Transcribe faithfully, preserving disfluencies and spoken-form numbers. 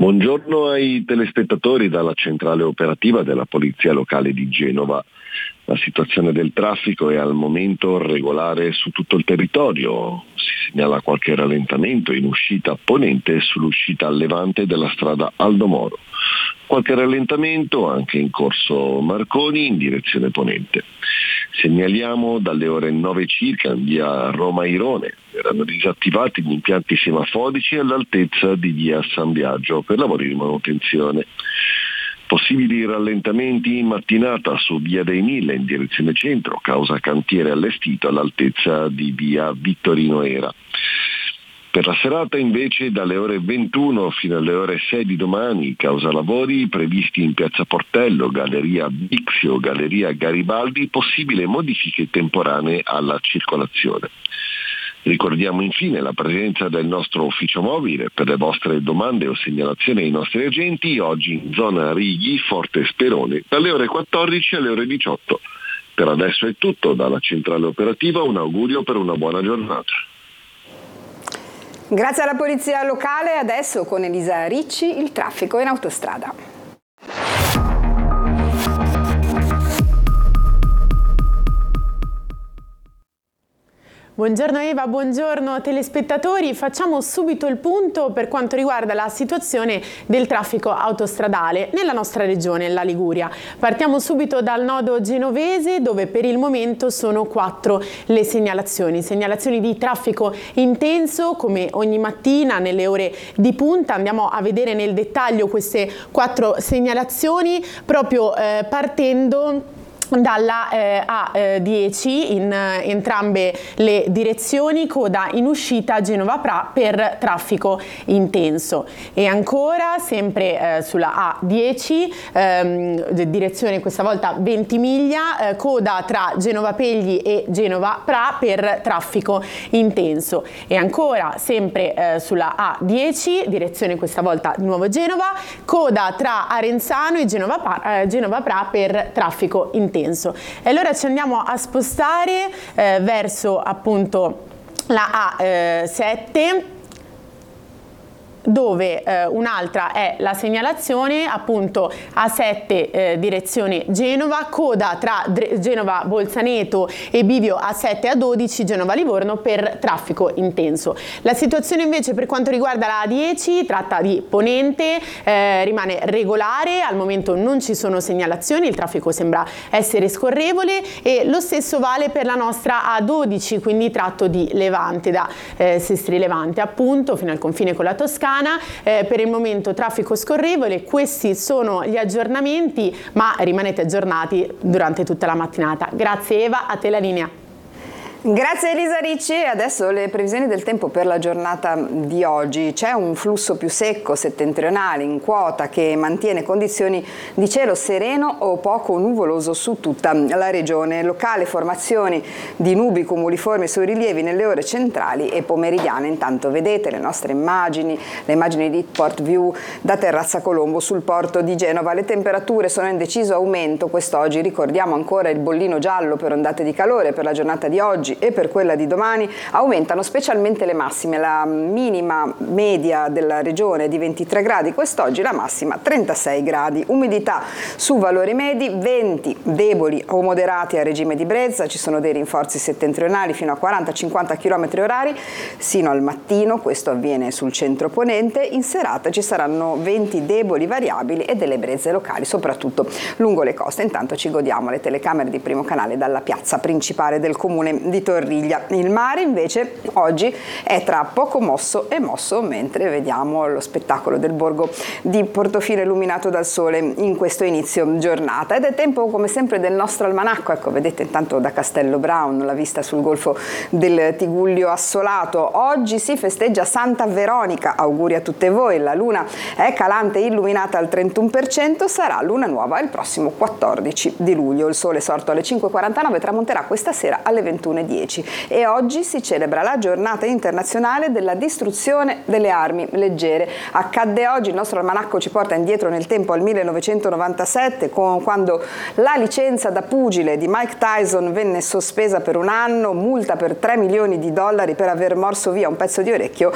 Buongiorno ai telespettatori dalla centrale operativa della Polizia Locale di Genova. La situazione del traffico è al momento regolare su tutto il territorio. Si segnala qualche rallentamento in uscita a ponente e sull'uscita a levante della strada Aldo Moro. Qualche rallentamento anche in corso Marconi in direzione ponente. Segnaliamo dalle ore nove circa in via Roma-Irone. Erano disattivati gli impianti semaforici all'altezza di via San Biagio per lavori di manutenzione. Possibili rallentamenti in mattinata su via dei Mille in direzione centro, causa cantiere allestito all'altezza di via Vittorino Era. Per la serata invece dalle ore ventuno fino alle ore sei di domani, causa lavori previsti in piazza Portello, Galleria Bixio, Galleria Garibaldi, possibili modifiche temporanee alla circolazione. Ricordiamo infine la presenza del nostro ufficio mobile per le vostre domande o segnalazioni ai nostri agenti, oggi in zona Righi, Forte Sperone, dalle ore quattordici alle ore diciotto. Per adesso è tutto dalla centrale operativa, un augurio per una buona giornata. Grazie alla Polizia Locale, adesso con Elisa Ricci il traffico in autostrada. Buongiorno Eva, buongiorno telespettatori. Facciamo subito il punto per quanto riguarda la situazione del traffico autostradale nella nostra regione, la Liguria. Partiamo subito dal nodo genovese, dove per il momento sono quattro le segnalazioni. Segnalazioni di traffico intenso, come ogni mattina nelle ore di punta. Andiamo a vedere nel dettaglio queste quattro segnalazioni, proprio eh, partendo dalla eh, A dieci in eh, entrambe le direzioni, coda in uscita Genova-Pra per traffico intenso. E ancora sempre eh, sulla A dieci, ehm, direzione questa volta Ventimiglia, eh, coda tra Genova Pegli e Genova-Pra per traffico intenso. E ancora sempre eh, sulla A dieci, direzione questa volta di nuovo Genova, coda tra Arenzano e Genova-Pra eh, Genova per traffico intenso. E allora ci andiamo a spostare eh, verso appunto la A sette, dove eh, un'altra è la segnalazione appunto A sette eh, direzione Genova, coda tra Genova Bolzaneto e bivio A sette A dodici Genova Livorno per traffico intenso. La situazione invece per quanto riguarda la A dieci, tratta di ponente, eh, rimane regolare, al momento non ci sono segnalazioni, il traffico sembra essere scorrevole, e lo stesso vale per la nostra A dodici, quindi tratto di Levante, da eh, Sestri Levante appunto fino al confine con la Toscana. Eh, per il momento traffico scorrevole. Questi sono gli aggiornamenti, ma rimanete aggiornati durante tutta la mattinata. Grazie Eva, a te la linea. Grazie Elisa Ricci. E adesso le previsioni del tempo per la giornata di oggi. C'è un flusso più secco settentrionale in quota che mantiene condizioni di cielo sereno o poco nuvoloso su tutta la regione. Locale formazioni di nubi cumuliformi sui rilievi nelle ore centrali e pomeridiane. Intanto vedete le nostre immagini, le immagini di Port View da Terrazza Colombo sul porto di Genova. Le temperature sono in deciso aumento quest'oggi. Ricordiamo ancora il bollino giallo per ondate di calore per la giornata di oggi e per quella di domani. Aumentano specialmente le massime, la minima media della regione è di ventitré gradi quest'oggi, la massima trentasei gradi. Umidità su valori medi, venti deboli o moderati a regime di brezza, ci sono dei rinforzi settentrionali fino a quaranta cinquanta chilometri orari sino al mattino, questo avviene sul centro ponente. In serata ci saranno venti deboli variabili e delle brezze locali, soprattutto lungo le coste. Intanto ci godiamo le telecamere di Primo Canale dalla piazza principale del comune di Torriglia. Il mare invece oggi è tra poco mosso e mosso, mentre vediamo lo spettacolo del borgo di Portofino illuminato dal sole in questo inizio giornata. Ed è tempo come sempre del nostro almanacco. Ecco, vedete intanto da Castello Brown la vista sul golfo del Tigullio assolato. Oggi si festeggia Santa Veronica, auguri a tutte voi. La luna è calante e illuminata al trentuno per cento, sarà luna nuova il prossimo quattordici di luglio. Il sole sorto alle cinque e quarantanove tramonterà questa sera alle ventuno e dieci. E oggi si celebra la giornata internazionale della distruzione delle armi leggere. Accadde oggi, il nostro almanacco ci porta indietro nel tempo al millenovecentonovantasette, con, quando la licenza da pugile di Mike Tyson venne sospesa per un anno, multa per tre milioni di dollari per aver morso via un pezzo di orecchio